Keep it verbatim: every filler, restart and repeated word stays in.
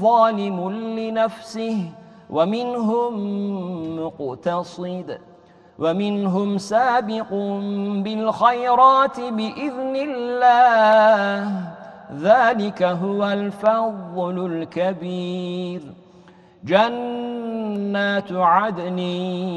ظالم لنفسه ومنهم مقتصد ومنهم سابق بالخيرات بإذن الله ذلك هو الفضل الكبير. جنات عدن